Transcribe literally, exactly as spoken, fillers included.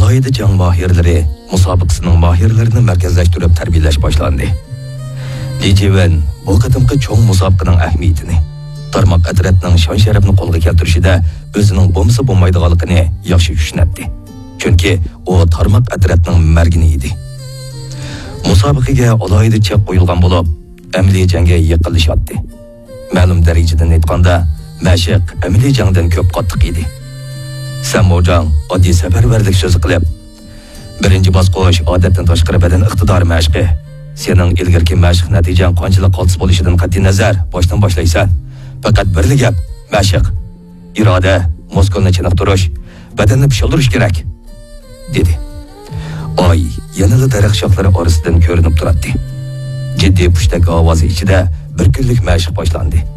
alayida jang mahirlari musobaqasining mahirlarini markazlashtirib tarbiyalash boshlandi. Li Jiwen bu qatimqi cho'ng musobaqaning ahamiyatini, tarmoq atratning shon sharafini qo'lga keltirishida o'zining bo'lmasa bo'lmaydiganligini yaxshi tushunadi. Chunki u tarmoq atratning margini edi. Musobaqaga alayida chek qo'yilgan bo'lib, amaliy jangga yiqilishyapti. Ma'lum darajadan aytganda, mashq amaliy jangdan ko'p qattiq edi. Samojang oddiy safarbarlik so'zi qilib, birinchi bosqich odatdan tashqari badan iqtidori mashqi. Sening ilgirki mashq natijang qanchalik qoltis bo'lishidan qat'iy nazar boshdan boshlaysan. Faqat bir gap, mashq, iroda, muskulni chiniqtirish, badanni pishildirish kerak, dedi. Oy yanada daraxt shoxlari orasidan ko'rinib turadi. Jiddiy pushtaki ovozi ichida bir kunlik mashq boshlandi.